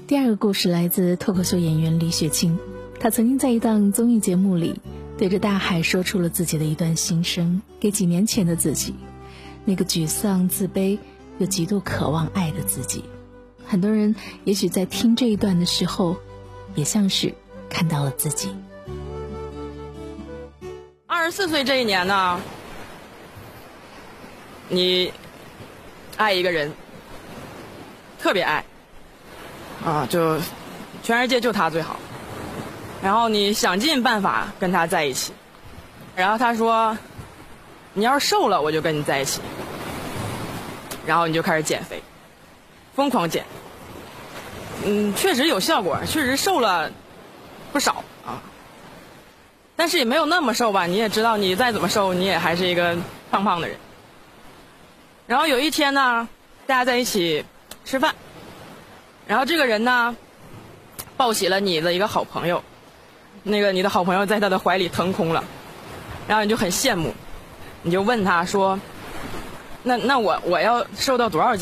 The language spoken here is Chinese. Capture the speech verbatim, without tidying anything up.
第二个故事来自脱口秀演员李雪清，她曾经在一档综艺节目里对着大海说出了自己的一段心声，给几年前的自己，那个沮丧、自卑又极度渴望爱的自己。很多人也许在听这一段的时候，也像是看到了自己。 二十四岁这一年呢，你爱一个人，特别爱啊，就全世界就他最好，然后你想尽办法跟他在一起，然后他说你要是瘦了我就跟你在一起，然后你就开始减肥，疯狂减，嗯，确实有效果，确实瘦了不少啊，但是也没有那么瘦吧，你也知道你再怎么瘦你也还是一个胖胖的人。然后有一天呢，大家在一起吃饭，然后这个人呢抱起了你的一个好朋友，那个你的好朋友在他的怀里腾空了，然后你就很羡慕，你就问他说那那我我要瘦到多少斤